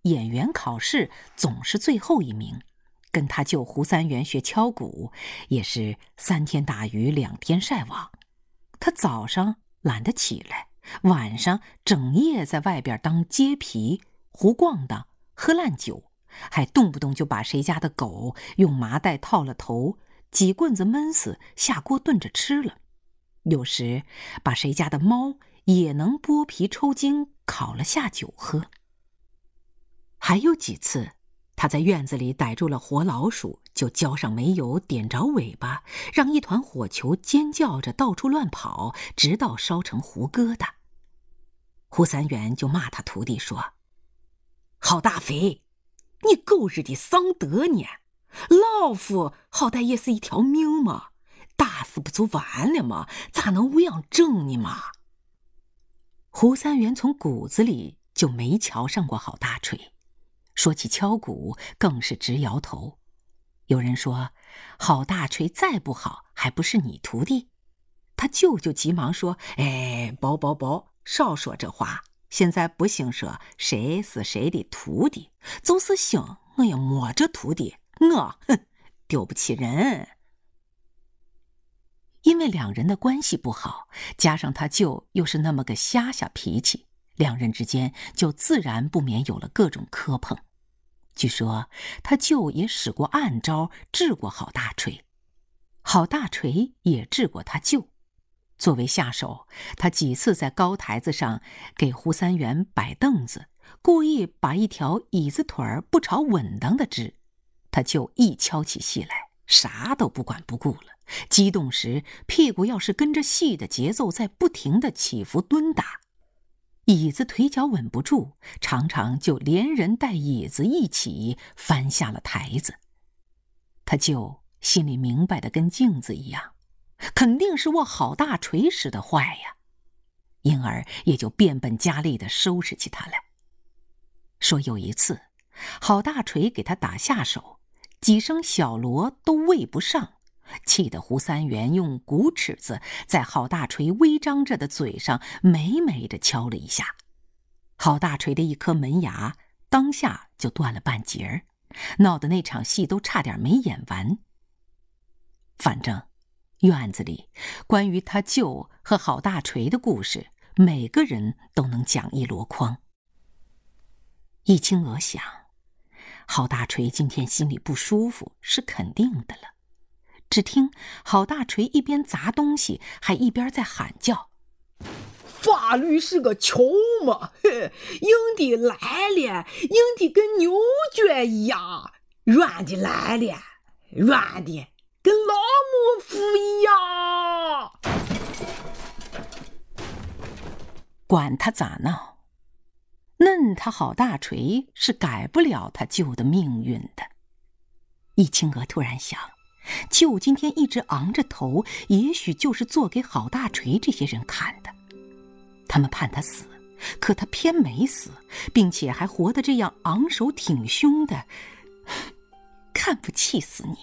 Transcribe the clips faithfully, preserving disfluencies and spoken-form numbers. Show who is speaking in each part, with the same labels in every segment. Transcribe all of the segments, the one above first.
Speaker 1: 演员考试总是最后一名，跟他舅胡三元学敲鼓，也是三天打鱼两天晒网。他早上懒得起来，晚上整夜在外边当街皮、胡逛荡、喝烂酒，还动不动就把谁家的狗用麻袋套了头，几棍子闷死，下锅炖着吃了。有时把谁家的猫也能剥皮抽筋，烤了下酒喝。还有几次他在院子里逮住了活老鼠，就浇上煤油，点着尾巴，让一团火球尖叫着到处乱跑，直到烧成糊疙瘩。胡三元就骂他徒弟说：“郝大肥，你狗日的丧德呢！老夫好歹也是一条命嘛，打死不就完了吗？咋能这样整呢嘛？”胡三元从骨子里就没瞧上过郝大锤，说起敲鼓更是直摇头。有人说郝大锤再不好还不是你徒弟？他舅舅急忙说：“哎，宝宝宝，少说这话，现在不兴说谁是谁的徒弟，就是兴我也没这徒弟，我哼丢不起人。”因为两人的关系不好，加上他舅又是那么个瞎瞎脾气，两人之间就自然不免有了各种磕碰。据说他舅也使过暗招治过郝大锤，郝大锤也治过他舅。作为下手，他几次在高台子上给胡三元摆凳子，故意把一条椅子腿儿不朝稳当的支，他舅一敲起戏来，啥都不管不顾了，激动时屁股要是跟着戏的节奏在不停地起伏蹲打，椅子腿脚稳不住，常常就连人带椅子一起翻下了台子。他舅心里明白的跟镜子一样，肯定是我郝大锤使的坏呀，因而也就变本加厉地收拾起他来。说有一次郝大锤给他打下手，几声小锣都喂不上，气得胡三元用骨尺子在郝大锤微张着的嘴上美美地敲了一下，郝大锤的一颗门牙当下就断了半截儿，闹得那场戏都差点没演完。反正院子里关于他舅和郝大锤的故事，每个人都能讲一箩筐。易清娥想，郝大锤今天心里不舒服是肯定的了。只听郝大锤一边砸东西，还一边在喊叫：“
Speaker 2: 法律是个球嘛，硬的来了，硬的跟牛角一样，软的来了，软的跟老母夫一样。”
Speaker 1: 管他咋闹，嫩他郝大锤是改不了他舅的命运的。易清娥突然想，舅今天一直昂着头，也许就是做给郝大锤这些人看的。他们盼他死，可他偏没死，并且还活得这样昂首挺胸的，看不气死你。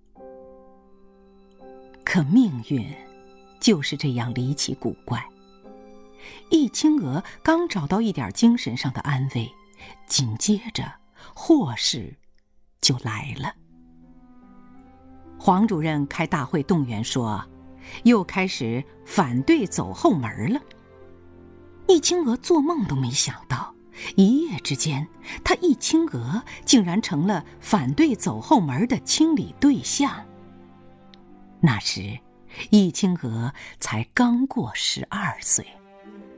Speaker 1: 可命运就是这样离奇古怪。易清娥刚找到一点精神上的安慰，紧接着祸事就来了。黄主任开大会动员说，又开始反对走后门了。易清娥做梦都没想到，一夜之间，她易清娥竟然成了反对走后门的清理对象。那时，易清娥才刚过十二岁。